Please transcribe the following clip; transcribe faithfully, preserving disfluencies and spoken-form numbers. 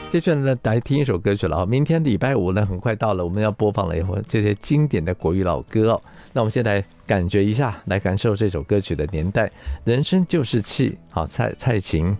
接下来呢，来听一首歌曲了。明天礼拜五呢，很快到了，我们要播放了以后这些经典的国语老歌哦。那我们先来感觉一下，来感受这首歌曲的年代。人生就是气，好，蔡蔡琴